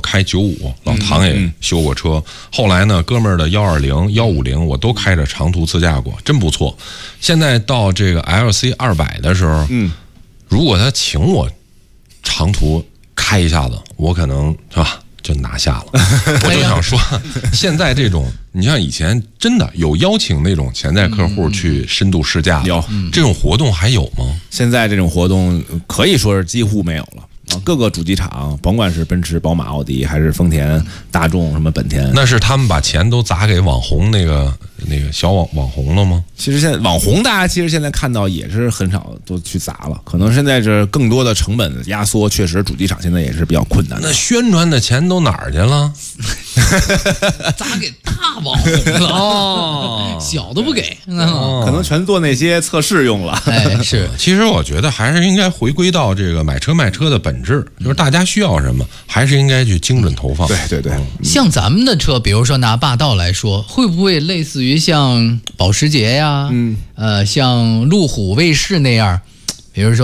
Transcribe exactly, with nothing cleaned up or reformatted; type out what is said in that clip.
开九五，老唐也修过车。嗯、后来呢，哥们儿的幺二零、幺五零，我都开着长途自驾过，真不错。现在到这个 L C 二百的时候，嗯，如果他请我长途开一下子，我可能是吧？就拿下了。我就想说，现在这种，你像以前真的有邀请那种潜在客户去深度试驾，有、嗯、这种活动还有吗？ 现在这种活动可以说是几乎没有了。各个主机厂，甭管是奔驰、宝马、奥迪，还是丰田、大众，什么本田， 那是他们把钱都砸给网红那个那个小网网红了吗？ 其实现在网红，大家其实现在看到也是很少都去砸了，可能现在这更多的成本压缩，确实主机厂现在也是比较困难的。 那宣传的钱都哪儿去了？ 砸给大网红了哦，小都不给、 哦，可能全做那些测试用了。 哎，是， 其实我觉得还是应该回归到这个买车卖车的本质，就是大家需要什么，还是应该去精准投放。 对对对， 像咱们的车，比如说拿霸道来说，会不会类似于像保时捷呀，嗯，呃，像路虎卫士那样，比如说。